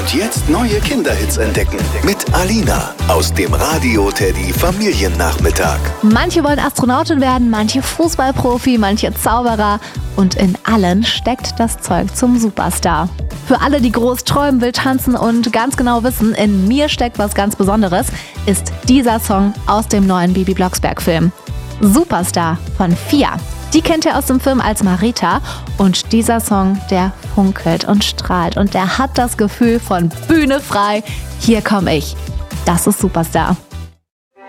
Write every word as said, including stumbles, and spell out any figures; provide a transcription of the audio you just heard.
Und jetzt neue Kinderhits entdecken. Mit Alina aus dem Radio Teddy Familiennachmittag. Manche wollen Astronautin werden, manche Fußballprofi, manche Zauberer. Und in allen steckt das Zeug zum Superstar. Für alle, die groß träumen, wild tanzen und ganz genau wissen, in mir steckt was ganz Besonderes, ist dieser Song aus dem neuen Bibi Blocksberg-Film. Superstar von Fia. Die kennt ihr aus dem Film als Marita und dieser Song, der funkelt und strahlt und der hat das Gefühl von Bühne frei. Hier komme ich. Das ist Superstar.